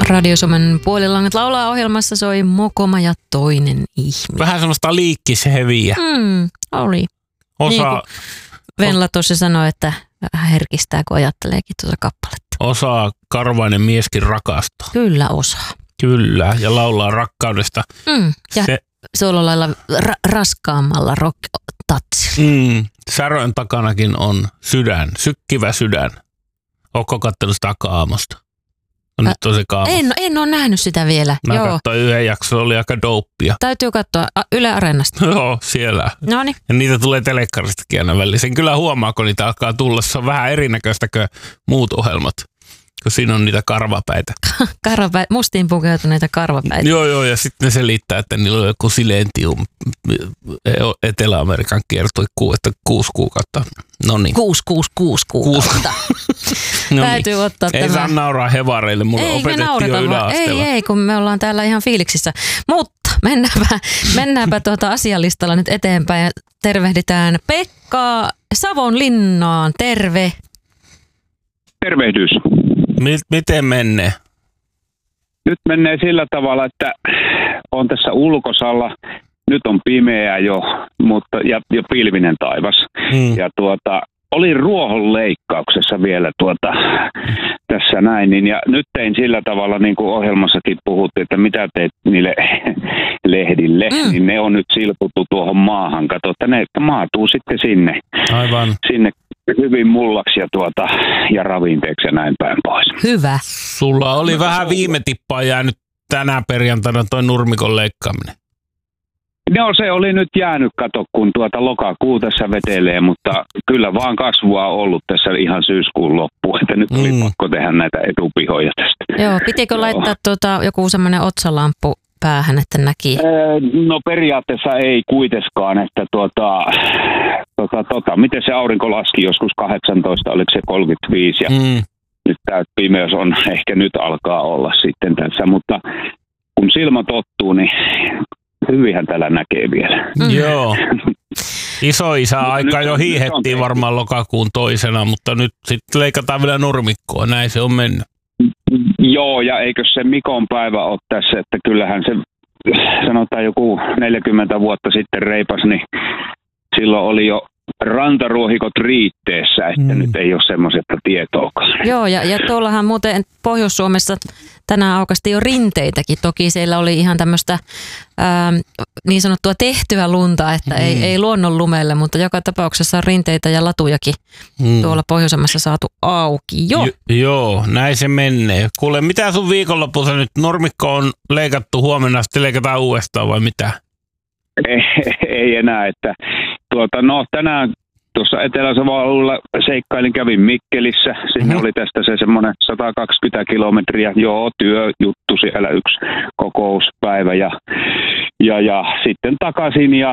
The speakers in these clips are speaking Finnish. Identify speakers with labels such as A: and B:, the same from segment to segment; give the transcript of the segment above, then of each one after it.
A: Radio Suomen Puolilangat laulaa ohjelmassa soi Mokoma ja toinen ihminen.
B: Vähän semmoista liikkisheviä.
A: Oli.
B: Osa...
A: Niin Venla tuossa sanoi, että vähän herkistää, kun ajatteleekin tuota kappaletta.
B: Osaa karvainen mieskin rakastaa.
A: Kyllä osaa.
B: Kyllä, ja laulaa rakkaudesta.
A: Ja se on lailla raskaammalla rock-tatsilla.
B: Särön takanakin on sydän, sykkivä sydän. Ootko katsellut sitä Kaamosta? On nyt tosi Kaamos.
A: En ole nähnyt sitä vielä.
B: Mä katsoin yhden jakson, oli aika dopea.
A: Täytyy katsoa Yle Areenasta.
B: Joo, siellä.
A: Noniin.
B: Ja niitä tulee telekkaristakin aina väliin. Sen kyllä huomaa, kun niitä alkaa tulla. Se on vähän erinäköistä kuin muut ohjelmat. Kun siinä on niitä karvapäitä.
A: Mustiin pukeutuneita karvapäitä.
B: Joo, ja sitten ne selittää, että niillä on joku silentium. Etelä-Amerikan kiertoi 6 kuukautta. No niin.
A: 6 kuukautta. Täytyy ottaa
B: ei
A: tämä.
B: Saa nauraa hevareille, mulle opetettiin jo yläasteella.
A: Ei, kun me ollaan täällä ihan fiiliksissä. Mutta mennäänpä asialistalla nyt eteenpäin ja tervehditään Pekkaa Savonlinnaan. Terve.
C: Tervehdys.
B: Miten menee?
C: Nyt menee sillä tavalla, että on tässä ulkosalla. Nyt on pimeää jo, ja pilvinen taivas. Ja olin ruohonleikkauksessa vielä tässä näin. Ja nyt tein sillä tavalla, niin kuin ohjelmassakin puhuttiin, että mitä teet niille lehdille. Niin ne on nyt silputtu tuohon maahan. Kato, että ne maatuu sitten sinne.
B: Aivan.
C: Sinne hyvin mullaksi ja ravinteeksi ja näin päin pois.
A: Hyvä.
B: Sulla oli vähän viime tippaa jäänyt tänä perjantaina toi nurmikon leikkaaminen.
C: No se oli nyt jäänyt, kato, kun lokakuu tässä vetelee, mutta kyllä vaan kasvua on ollut tässä ihan syyskuun loppuun, että nyt oli pakko tehdä näitä etupihoja tästä.
A: Joo, pitikö laittaa joku semmoinen otsalamppu päähän, että näki?
C: No periaatteessa ei kuitenkaan, että miten se aurinko laski joskus 18, oliko se 35 ja nyt tämä pimeys on ehkä nyt alkaa olla sitten tässä, mutta kun silmä tottuu, niin hyvinhän täällä näkee vielä.
B: Joo. Isoisä aika jo hiihettiin varmaan lokakuun toisena, mutta nyt sitten leikataan vielä nurmikkoa. Näin se on mennyt.
C: Joo, ja eikö se Mikon päivä ole tässä, että kyllähän se sanotaan joku 40 vuotta sitten reipas, niin silloin oli jo rantaruohikot riitteessä, että nyt ei ole semmoisesta tietoakaan.
A: Joo, ja tuollahan muuten Pohjois-Suomessa tänään aukasti jo rinteitäkin. Toki siellä oli ihan tämmöistä niin sanottua tehtyä lunta, että ei luonnon lumelle, mutta joka tapauksessa on rinteitä ja latujakin tuolla pohjoisemmassa saatu auki.
B: Joo, näin se menee. Kuule, mitä sun viikonlopussa nyt? Nurmikko on leikattu huomenna, sitten leikataan uudestaan vai mitä?
C: Ei enää, että tänään tuossa Etelä-Savolla seikkailin, kävin Mikkelissä. Sinne oli tästä se semmoinen 120 kilometriä. Joo, työjuttu siellä, yksi kokouspäivä ja sitten takaisin ja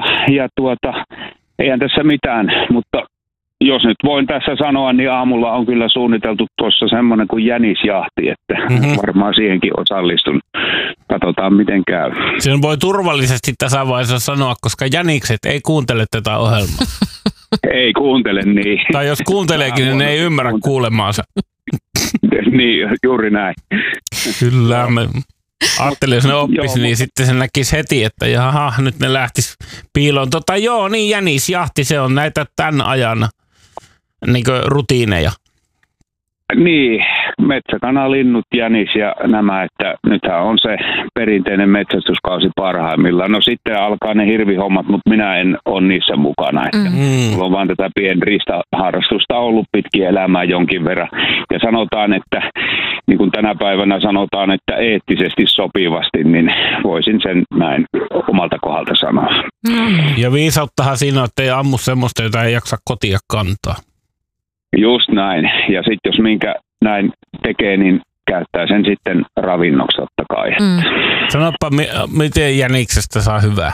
C: eihän tässä mitään, mutta jos nyt voin tässä sanoa, niin aamulla on kyllä suunniteltu tuossa semmoinen kuin jänisjahti, että varmaan siihenkin osallistun. Katsotaan miten käy.
B: Sen voi turvallisesti tässä vaiheessa sanoa, koska jänikset ei kuuntele tätä ohjelmaa.
C: Ei kuuntele niin.
B: Tai jos kuunteleekin, niin ne ei ymmärrä kuulemaansa.
C: Niin, juuri näin.
B: Kyllä, me ajattelin, jos ne oppisi, niin sitten se näkisi heti, että jaha, nyt ne lähtisi piiloon. Niin jänisjahti, se on näitä tämän ajan rutiineja. Niin,
C: metsäkanalinnut, jänis ja nämä, että nythän on se perinteinen metsästyskausi parhaimmillaan. No sitten alkaa ne hirvihommat, mutta minä en ole niissä mukana. Että mulla on vaan tätä pienriistaharrastusta ollut pitkin elämää jonkin verran. Ja sanotaan, että niin kuin tänä päivänä sanotaan, että eettisesti sopivasti, niin voisin sen näin omalta kohdalta sanoa.
B: Ja viisauttahan siinä, että ei ammu semmoista, jota ei jaksa kotia kantaa.
C: Just näin. Ja sitten jos minkä näin tekee, niin käyttää sen sitten ravinnoksi totta kai.
B: Sanoppa, miten jäniksestä saa hyvää?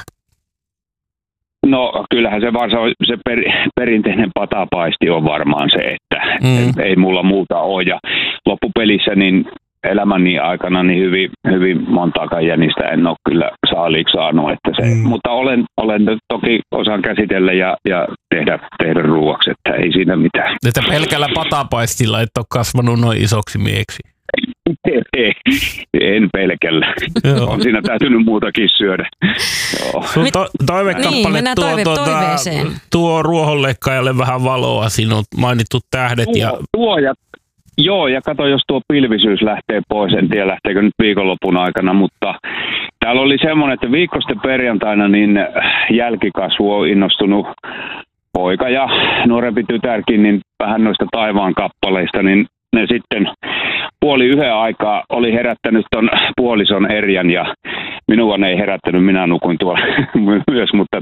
C: No kyllähän se perinteinen patapaisti on varmaan se, että ei mulla muuta ole. Ja loppupelissä niin elämäni aikana niin hyvin montaakaan jänistä en ole kyllä saaliiksi saanut. Että se, mutta olen toki osaan käsitellä ja tehdä ruuaksi, että ei siinä mitään.
B: Että pelkällä patapaistilla et ole kasvanut noin isoksi mieksi.
C: En pelkällä. On siinä täytynyt muutakin syödä. Joo.
B: Sun toivekappale tuo ruohonleikkaajalle vähän valoa, sinut mainitut tähdet.
C: Joo, ja kato, jos tuo pilvisyys lähtee pois, en tiedä lähteekö nyt viikonlopun aikana, mutta täällä oli semmoinen, että viikosta perjantaina niin jälkikasvu on innostunut poika ja nuorempi tytärkin niin vähän noista taivaan kappaleista, niin ne sitten 12:30 aikaa oli herättänyt ton puolison Erjan ja minua ne ei herättänyt, minä nukuin tuolla myös, mutta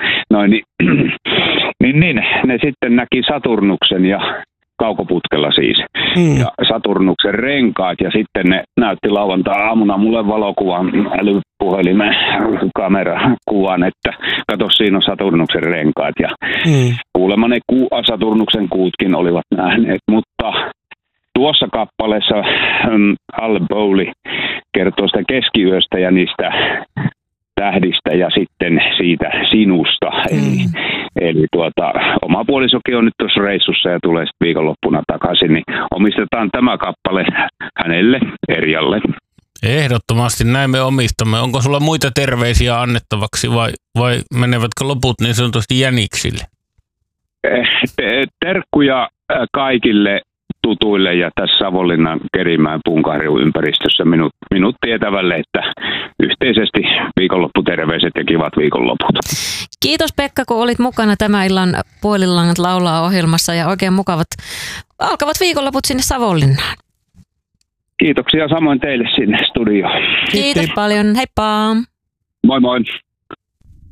C: niin, ne sitten näki Saturnuksen ja kaukoputkella siis. Ja Saturnuksen renkaat ja sitten ne näytti lauantai-aamuna mulle valokuvan älypuhelimen kamerakuvan, että kato siinä on Saturnuksen renkaat ja kuulemma ne Saturnuksen kuutkin olivat nähneet, mutta tuossa kappaleessa Al Bowley kertoo sitä keskiyöstä ja niistä tähdistä ja sitten siitä sinusta. Eli oma puolisokin on nyt tuossa reissussa ja tulee sitten viikonloppuna takaisin, niin omistetaan tämä kappale hänelle, Erjalle.
B: Ehdottomasti näin me omistamme. Onko sulla muita terveisiä annettavaksi vai menevätkö loput niin sanotusti jäniksille?
C: Terkkuja kaikille tutuille ja tässä Savonlinnan Kerimäen Punkaharjun ympäristössä minut tietävälle, että yhteisesti viikonlopputerveiset ja kivat viikonloput.
A: Kiitos Pekka, kun olit mukana tämän illan Puolilangat laulaa -ohjelmassa ja oikein mukavat alkavat viikonloput sinne Savonlinnaan.
C: Kiitoksia samoin teille sinne studioon.
A: Kiitos paljon, heippa!
C: Moi moi!